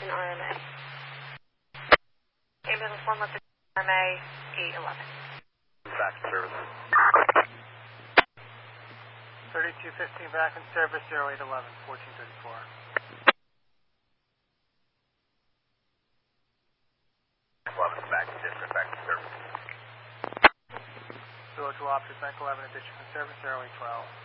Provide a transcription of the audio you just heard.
an RMA. Ambulance 1 left RMA 811. Back in service. 3215 back in service, 0811, 1434. Back in district, back in service. 202 officers, Bank 11 in district in service, 0812.